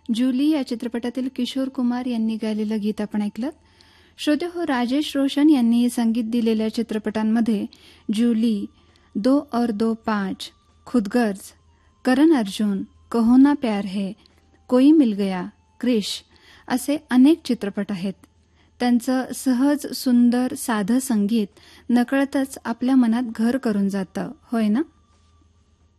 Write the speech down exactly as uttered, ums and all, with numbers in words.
जुली या चित्रपटातील किशोर कुमार यांनी गायलेलं गीत आपण ऐकलं. श्रोते हो, राजेश रोशन यांनी संगीत दिलेल्या चित्रपटांमध्ये जुली, दो और दो पाँच, खुदगर्ज, करण अर्जुन, कहो ना प्यार है, कोई मिल गया, क्रिश असे अनेक चित्रपट आहेत. त्यांचं सहज, सुंदर, साधं संगीत नकळतच आपल्या मनात घर करून जातं, होय ना?